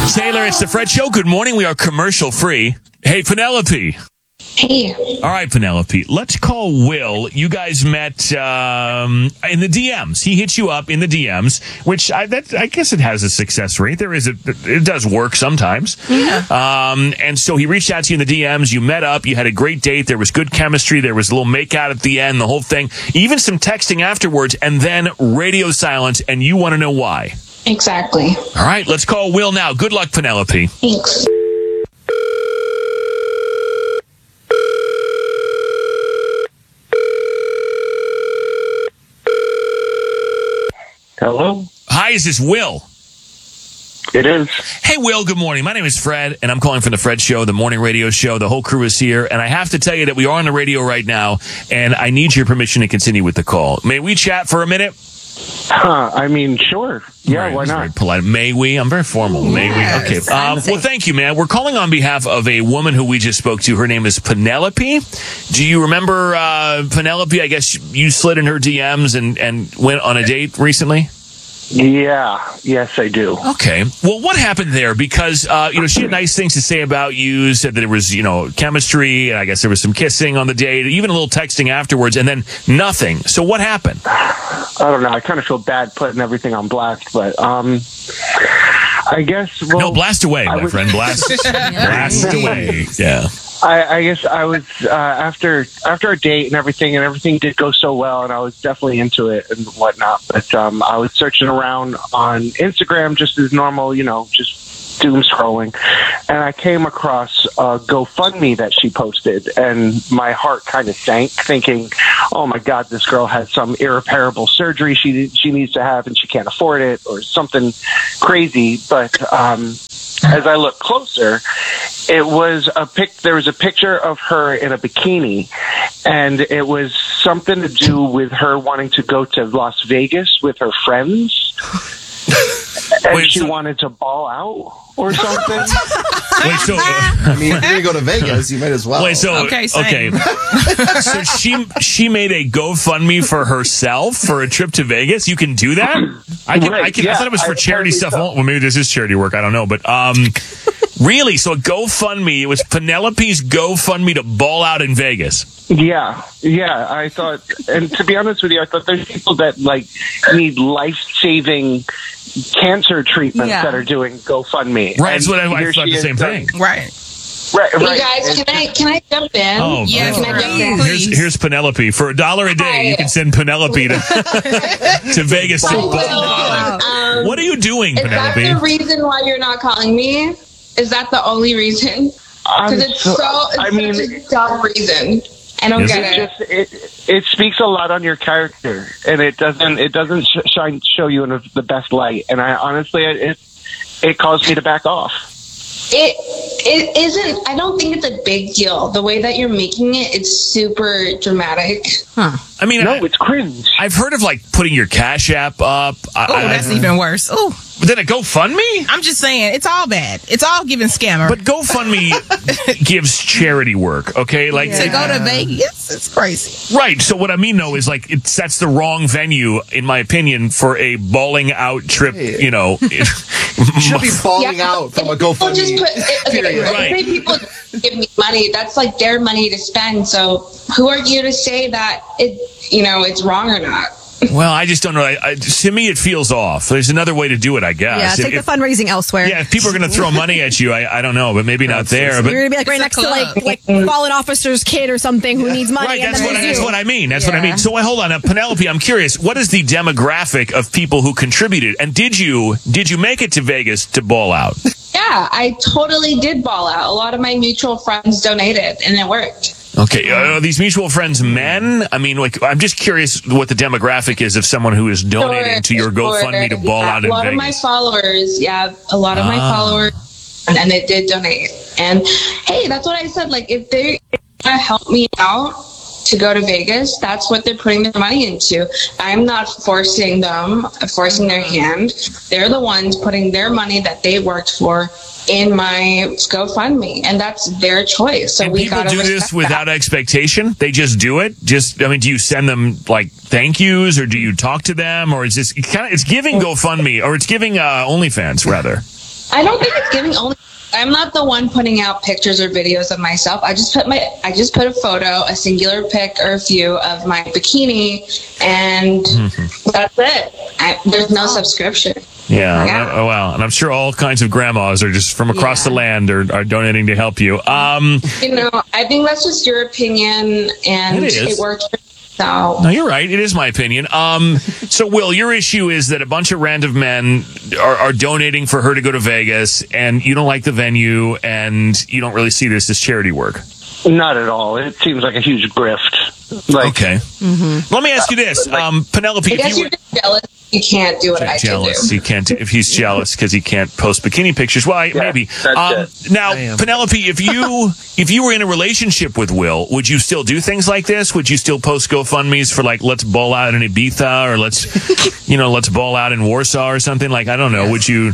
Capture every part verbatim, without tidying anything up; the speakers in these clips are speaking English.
Taylor, it's the Fred Show. Good morning. We are commercial free. Hey, Penelope. Hey. All right, Penelope. Let's call Will. You guys met um, in the D Ms. He hit you up in the D Ms, which I, that, I guess it has a success rate. There is a, it does work sometimes. Yeah. Um, and so he reached out to you in the D Ms. You met up. You had a great date. There was good chemistry. There was a little make out at the end, the whole thing. Even some texting afterwards, and then radio silence, and you want to know why. Exactly. All right, let's call Will now. Good luck, Penelope. Thanks. Hello? Hi, is this Will? It is. Hey, Will, good morning. My name is Fred, and I'm calling from the Fred Show, the morning radio show. The whole crew is here, and I have to tell you that we are on the radio right now, and I need your permission to continue with the call. May we chat for a minute? Huh, I mean, sure. Yeah, Right, why it's not? Very polite. May we? I'm very formal. May Yes, we? Okay. I'm Um, safe. well, thank you, man. We're calling on behalf of a woman who we just spoke to. Her name is Penelope. Do you remember uh, Penelope? I guess you slid in her D Ms and, and went on a date recently? Yeah, yes, I do. Okay. Well, what happened there? Because, uh, you know, she had nice things to say about you, said that there was, you know, chemistry, and I guess there was some kissing on the date, even a little texting afterwards, and then nothing. So what happened? I don't know. I kind of feel bad putting everything on blast, but um, I guess. Well, No, blast away, I my was- friend. Blast, blast away. Yeah. I, I guess I was uh, after after our date and everything, and everything did go so well, and I was definitely into it and whatnot. But um, I was searching around on Instagram just as normal, you know, just doom scrolling, and I came across a GoFundMe that she posted, and my heart kind of sank, thinking, "Oh my God, this girl has some irreparable surgery she she needs to have, and she can't afford it, or something crazy." But um, as I look closer, it was a pic. There was a picture of her in a bikini, and it was something to do with her wanting to go to Las Vegas with her friends, and Wait, she so- wanted to ball out or something. Wait, so, uh, I mean, if you're going to go to Vegas, you might as well. wait, so, Okay, okay. same. So she, she made a GoFundMe for herself for a trip to Vegas. You can do that? I can, Right, I can, I yeah, thought it was for I- charity apparently stuff. so. Well, maybe this is charity work. I don't know. But, um, really? So a GoFundMe, it was Penelope's GoFundMe to ball out in Vegas. Yeah, yeah. I thought, and to be honest with you, I thought there's people that like need life-saving cancer treatments Yeah. that are doing GoFundMe. Right. And That's what I, I here thought she the is same done- thing. Right. Right, You right. guys, And- can I can I jump in? Oh, Yes, Can I jump in? please. Here's, here's Penelope. For a dollar a day, Hi. you can send Penelope to, to Vegas. To I ball will. out. Um, What are you doing, is that Penelope? the reason why you're not calling me? Is that the only reason? I'm Because it's so- so, it's I mean, such a dumb reason. I don't Is get it it. just it it speaks a lot on your character, and it doesn't it doesn't sh- shine show you in the best light. And I honestly, it it caused me to back off. It it isn't. I don't think it's a big deal. The way that you're making it, it's super dramatic. I mean, No, I, it's cringe. I've heard of like putting your Cash App up. I, Oh, I- that's even worse. Oh, Then a GoFundMe? I'm just saying, it's all bad. It's all giving scammer. But GoFundMe gives charity work, okay? Like, to go to Vegas, it's crazy. right. So what I mean though is like it sets the wrong venue, in my opinion, for a balling out trip. You know, You should be falling out from a People GoFundMe. just put. it- Okay, period. let's Right. say people give me money. That's like their money to spend. So who are you to say that it? You know, it's wrong or not? well, I just don't know. I, I, to me, it feels off. There's another way to do it, I guess. Yeah, If- take the if- fundraising elsewhere. yeah, if people are going to throw money at you, I, I don't know, but maybe not there. But You're gonna be like right It's next a to like club. like fallen officer's kid or something who needs money. right, and that's then what, I, there's that's you. what I mean. That's what I Yeah. mean. So wait, hold on, now, Penelope. I'm curious. What is the demographic of people who contributed? And did you did you make it to Vegas to ball out? Yeah, I totally did ball out. A lot of my mutual friends donated, and it worked. Okay, uh, are these mutual friends men? I mean, like, I'm just curious what the demographic is of someone who is donating Sure, to your GoFundMe to sure. ball Yeah, out in A lot Vegas. of my followers, yeah, a lot of my Ah. followers, and, and they did donate. And hey, that's what I said. Like, if they want to help me out to go to Vegas, that's what they're putting their money into. I'm not forcing them, forcing their hand. They're the ones putting their money that they worked for in my GoFundMe, and that's their choice. So and we people gotta do this respect without that. expectation? They just do it? Just, I mean, do you send them, like, thank yous, or do you talk to them, or is this kind of, it's giving GoFundMe, or it's giving uh, OnlyFans, rather? I don't think it's giving only. I'm not the one putting out pictures or videos of myself. I just put my, I just put a photo, a singular pic or a few of my bikini, and mm-hmm. that's it. I, there's no subscription. Yeah. yeah. Oh, wow. And I'm sure all kinds of grandmas are just from across yeah. the land are, are donating to help you. Um, you know, I think that's just your opinion, and it, it works for So. No, you're right. It is my opinion. Um, so, Will, your issue is that a bunch of random men are, are donating for her to go to Vegas, and you don't like the venue, and you don't really see this as charity work. Not at all. It seems like a huge grift. Like, okay. Mm-hmm. Let me ask you this, um, Penelope. I guess if you you're just jealous. You can't do what I jealous. can do. He can't. Do, if he's jealous because he can't post bikini pictures, well, I, yeah, maybe. Um, now, Penelope, if you if you were in a relationship with Will, would you still do things like this? Would you still post GoFundMe's for like, let's ball out in Ibiza, or let's, you know, let's ball out in Warsaw or something? Like, I don't know. Would you?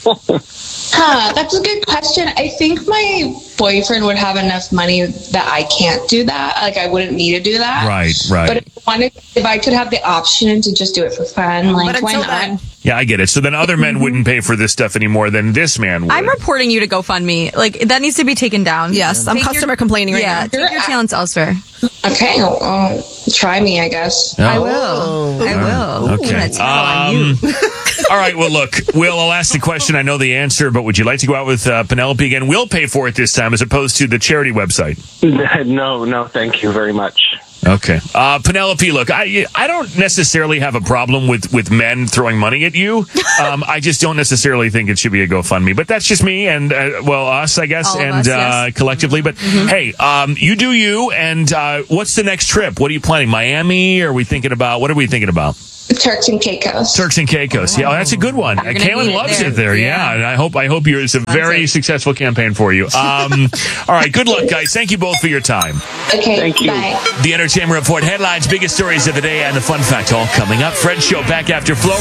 Huh, that's a good question. I think my boyfriend would have enough money that I can't do that. Like, I wouldn't need to do that. Right, right. But if I, wanted, if I could have the option to just do it for fun, like, but why not? Then, yeah, I get it. So then other men wouldn't pay for this stuff anymore than this man would. I'm reporting you to GoFundMe. Like, that needs to be taken down. Yes, I'm take customer your, complaining right yeah, now. take your talents elsewhere. Okay, well, try me, I guess. Oh. I will. I will. Okay. That's all on you. All right. Well, look, Will, I'll ask the question. I know the answer, but would you like to go out with uh, Penelope again? We'll pay for it this time as opposed to the charity website. No, no, thank you very much. Okay. Uh, Penelope, look, I I don't necessarily have a problem with, with men throwing money at you. Um, I just don't necessarily think it should be a GoFundMe. But that's just me and, uh, well, us, I guess, All of and us, uh, yes. collectively. But, mm-hmm. hey, um, you do you, and uh, what's the next trip? What are you planning? Miami? Are we thinking about, what are we thinking about? Turks and Caicos. Turks and Caicos. Yeah, oh, that's a good one. You're gonna Kaylin need it loves there. it there. Yeah. Yeah. and I hope I hope you're, it's a very successful campaign for you. Um, all right, good luck, guys. Thank you both for your time. Okay, Thank you. bye. The Entertainment Report headlines, biggest stories of the day, and the fun fact all coming up. Fred Show back after Flo.